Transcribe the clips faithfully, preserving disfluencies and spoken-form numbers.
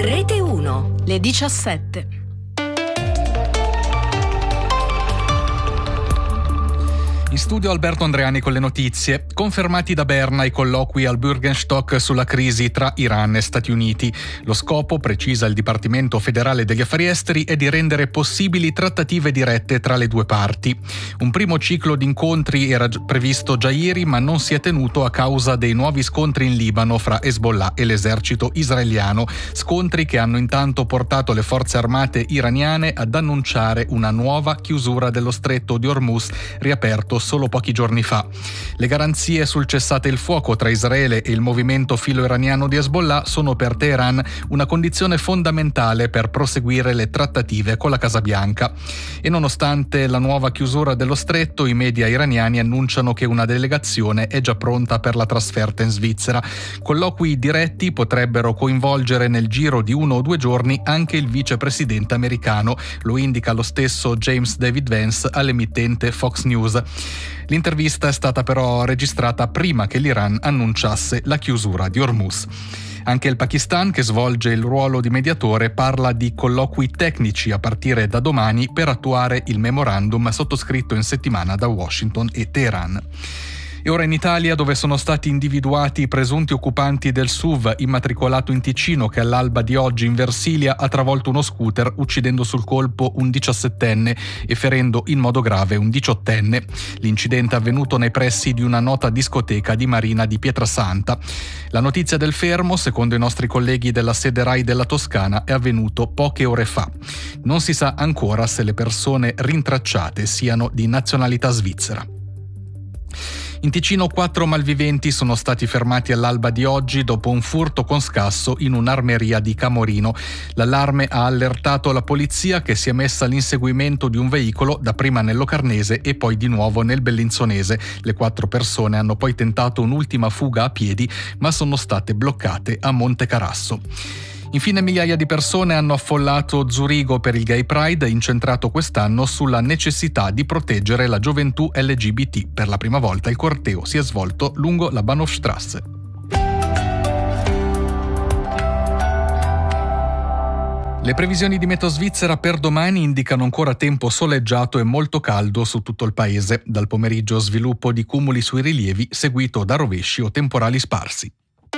Rete uno, le diciassette. In studio Alberto Andreani con le notizie. Confermati da Berna i colloqui al Bürgenstock sulla crisi tra Iran e Stati Uniti. Lo scopo, precisa il Dipartimento Federale degli Affari Esteri, è di rendere possibili trattative dirette tra le due parti. Un primo ciclo di incontri era previsto già ieri, ma non si è tenuto a causa dei nuovi scontri in Libano fra Hezbollah e l'esercito israeliano. Scontri che hanno intanto portato le forze armate iraniane ad annunciare una nuova chiusura dello stretto di Hormuz, riaperto solo pochi giorni fa. Le garanzie sul cessate il fuoco tra Israele e il movimento filo-iraniano di Hezbollah sono per Teheran una condizione fondamentale per proseguire le trattative con la Casa Bianca. E nonostante la nuova chiusura dello stretto, i media iraniani annunciano che una delegazione è già pronta per la trasferta in Svizzera. Colloqui diretti potrebbero coinvolgere nel giro di uno o due giorni anche il vicepresidente americano, lo indica lo stesso James David Vance all'emittente Fox News. L'intervista è stata però registrata prima che l'Iran annunciasse la chiusura di Hormuz. Anche il Pakistan, che svolge il ruolo di mediatore, parla di colloqui tecnici a partire da domani per attuare il memorandum sottoscritto in settimana da Washington e Teheran. E ora in Italia, dove sono stati individuati i presunti occupanti del S U V immatricolato in Ticino che all'alba di oggi in Versilia ha travolto uno scooter uccidendo sul colpo un diciassettenne e ferendo in modo grave un diciottenne. L'incidente è avvenuto nei pressi di una nota discoteca di Marina di Pietrasanta. La notizia del fermo, secondo i nostri colleghi della sede RAI della Toscana, è avvenuto poche ore fa. Non si sa ancora se le persone rintracciate siano di nazionalità svizzera. In Ticino quattro malviventi sono stati fermati all'alba di oggi dopo un furto con scasso in un'armeria di Camorino. L'allarme ha allertato la polizia, che si è messa all'inseguimento di un veicolo, dapprima nel Locarnese e poi di nuovo nel Bellinzonese. Le quattro persone hanno poi tentato un'ultima fuga a piedi, ma sono state bloccate a Monte Carasso. Infine migliaia di persone hanno affollato Zurigo per il Gay Pride, incentrato quest'anno sulla necessità di proteggere la gioventù L G B T. Per la prima volta il corteo si è svolto lungo la Bahnhofstrasse. Le previsioni di meteo svizzera per domani indicano ancora tempo soleggiato e molto caldo su tutto il paese. Dal pomeriggio sviluppo di cumuli sui rilievi, seguito da rovesci o temporali sparsi.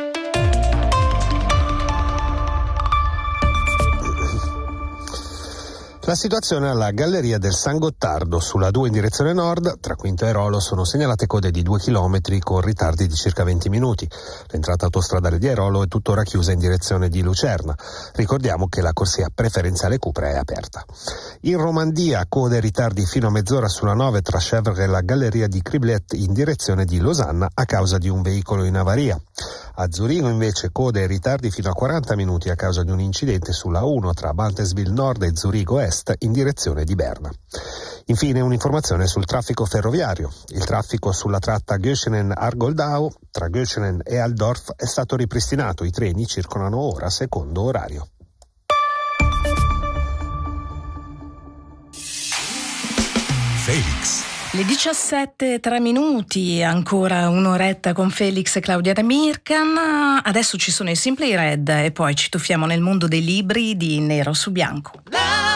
La situazione alla Galleria del San Gottardo, sulla due in direzione nord, tra Quinto e Rolo sono segnalate code di due chilometri con ritardi di circa venti minuti. L'entrata autostradale di Airolo è tuttora chiusa in direzione di Lucerna. Ricordiamo che la corsia preferenziale Cupra è aperta. In Romandia, code e ritardi fino a mezz'ora sulla nove tra Chèvres e la Galleria di Criblet in direzione di Losanna a causa di un veicolo in avaria. A Zurigo invece code e ritardi fino a quaranta minuti a causa di un incidente sulla uno tra Bantesville Nord e Zurigo Est in direzione di Berna. Infine un'informazione sul traffico ferroviario. Il traffico sulla tratta Göschenen-Argoldau tra Göschenen e Altdorf è stato ripristinato. I treni circolano ora secondo orario. Felix. Le diciassette e tre minuti, ancora un'oretta con Felix e Claudia Ramircan. Adesso ci sono i Simply Red e poi ci tuffiamo nel mondo dei libri di Nero su Bianco.